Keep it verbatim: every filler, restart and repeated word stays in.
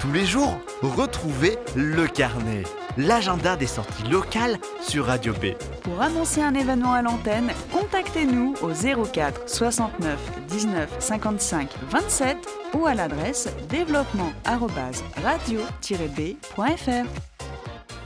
Tous les jours, retrouvez Le Carnet, l'agenda des sorties locales sur Radio B. Pour annoncer un événement à l'antenne, contactez-nous au zéro quatre soixante-neuf dix-neuf cinquante-cinq vingt-sept ou à l'adresse développement arobase radio tiret b point f r.